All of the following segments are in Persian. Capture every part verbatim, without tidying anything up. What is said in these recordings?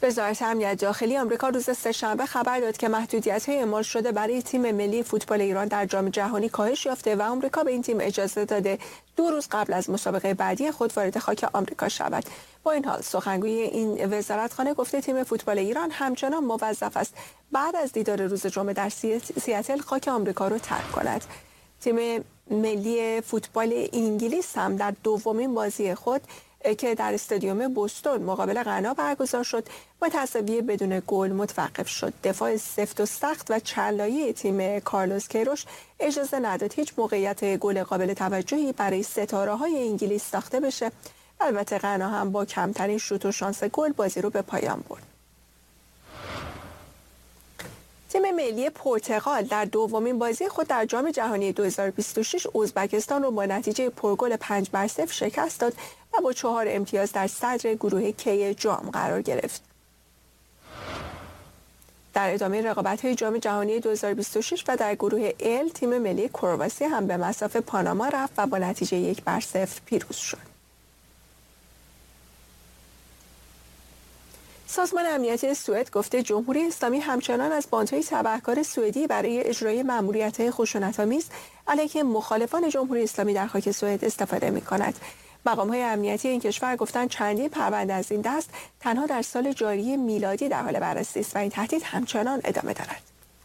وزارت امنیت داخلی آمریکا روز سه‌شنبه خبر داد که محدودیت‌های اعمال شده برای تیم ملی فوتبال ایران در جام جهانی کاهش یافته و آمریکا به این تیم اجازه داده دو روز قبل از مسابقه بعدی خود وارد خاک آمریکا شود. با این حال سخنگوی این وزارتخانه گفته تیم فوتبال ایران همچنان موظف است بعد از دیدار روز جمعه در سیاتل خاک آمریکا را ترک کند. تیم ملی فوتبال انگلیس هم در دومین بازی خود که در استادیوم بوستون مقابل غنا برگزار شد با تساوی بدون گل متوقف شد. دفاع سفت و سخت و چندلایه تیم کارلوس کیروش اجازه نداد هیچ موقعیت گل قابل توجهی برای ستاره‌های انگلیس ساخته بشه. البته غنا هم با کمترین شوت و شانس گل بازی رو به پایان برد. تیم ملی پرتغال در دومین بازی خود در جام جهانی دو هزار و بیست و شش ازبکستان رو با نتیجه پرگل پنج بر صفر شکست داد و با چهار امتیاز در صدر گروه کی جام قرار گرفت. در ادامه رقابت‌های جام جهانی دو هزار و بیست و شش و در گروه ال تیم ملی کرواسی هم به مصاف پاناما رفت و با نتیجه یک بر صفر پیروز شد. سازمان امنیتی سوئد گفته جمهوری اسلامی همچنان از باندهای تبهکار سوئدی برای اجرای مأموریت‌های خشونت‌آمیز علیه مخالفان جمهوری اسلامی در خاک سوئد استفاده می‌کند. مقام‌های امنیتی این کشور گفتند چندین پرونده از این دست تنها در سال جاری میلادی در حال بررسی است و این تهدید همچنان ادامه دارد.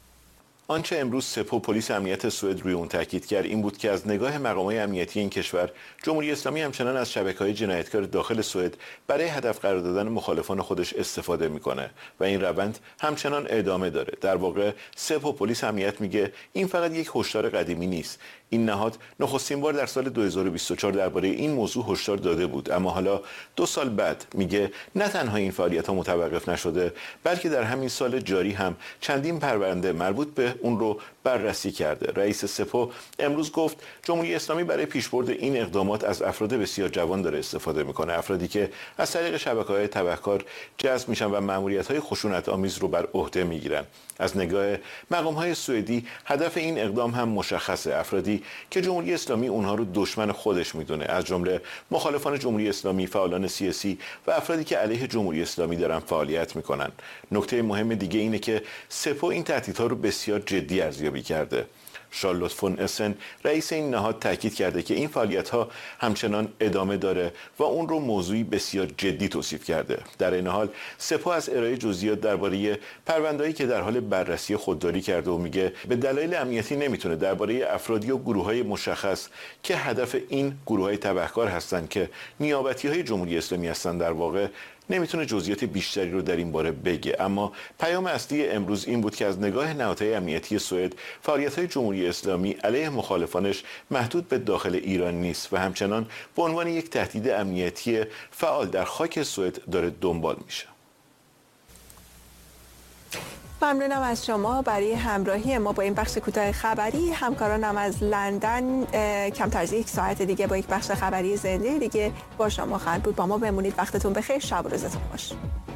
آنچه امروز سپو پلیس امنیت سوئد روی اون تاکید کرد این بود که از نگاه مقامات امنیتی این کشور جمهوری اسلامی همچنان از شبکه‌های جنایتکار داخل سوئد برای هدف قرار دادن مخالفان خودش استفاده میکنه و این روند همچنان ادامه داره. در واقع سپو پلیس امنیت میگه این فقط یک هشدار قدیمی نیست. این نهاد نخستین بار در سال دو هزار و بیست و چهار درباره این موضوع هشدار داده بود، اما حالا دو سال بعد میگه نه تنها این فعالیت‌ها متوقف نشده بلکه در همین سال جاری هم چندین پرونده مربوط به اون رو بررسی کرده. رئیس سپو امروز گفت جمهوری اسلامی برای پیشبرد این اقدامات از افراد بسیار جوان داره استفاده میکنه، افرادی که از طریق شبکه‌های تبهکار جذب میشن و مأموریت‌های خشونت‌آمیز رو بر عهده میگیرن. از نگاه مقام‌های سوئدی هدف این اقدام هم مشخصه، افرادی که جمهوری اسلامی اونها رو دشمن خودش میدونه، از جمله مخالفان جمهوری اسلامی، فعالان سیاسی و افرادی که علیه جمهوری اسلامی دارن فعالیت میکنن. نکته مهم دیگه اینه که سپو این تهدیدها رو بسیار جدی ارزیابی کرده. شارلوت فون اسن رئیس این نهاد تاکید کرده که این فعالیت‌ها همچنان ادامه داره و اون رو موضوعی بسیار جدی توصیف کرده. در این حال سپاه از ارائه جزئیات درباره پرونده‌ای که در حال بررسی خودداری کرده و میگه به دلایل امنیتی نمیتونه درباره افرادی و گروه‌های مشخص که هدف این گروه‌های تبهکار هستند که نیابتی‌های جمهوری اسلامی هستن در واقع نمیتونه جزئیات بیشتری رو در این باره بگه. اما پیام اصلی امروز این بود که از نگاه نهادهای امنیتی سوئد فعالیت‌های جمهوری اسلامی علیه مخالفانش محدود به داخل ایران نیست و همچنان به عنوان یک تهدید امنیتی فعال در خاک سوئد داره دنبال میشه. ممنونم از شما برای همراهی ما با این بخش کوتاه خبری. همکارانم از لندن کمتر از یک ساعت دیگه با یک بخش خبری زنده دیگه با شما خواهند بود. با ما بمونید. وقتتون بخیر. شب و روزتون خوش.